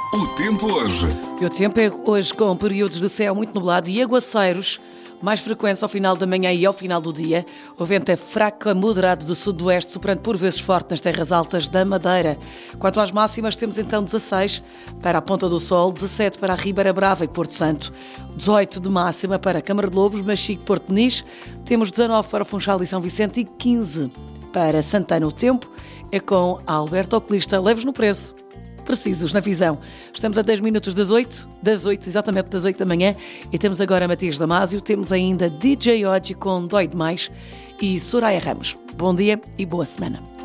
O tempo hoje. E o tempo é hoje com períodos de céu muito nublado e aguaceiros mais frequentes ao final da manhã e ao final do dia. O vento é fraco a moderado do sudoeste, soprando por vezes forte nas terras altas da Madeira. Quanto às máximas, temos então 16 para a Ponta do Sol, 17 para a Ribeira Brava e Porto Santo, 18 de máxima para Câmara de Lobos, Machique, Porto Nis, temos 19 para Funchal e São Vicente e 15 para Santana. O tempo é com Alberto Oculista. Leves no preço. Precisos na visão. Estamos a 10 minutos das 8, exatamente das 8 da manhã, e temos agora Matias Damasio, temos ainda DJ Oji com Dói Demais e Soraya Ramos. Bom dia e boa semana.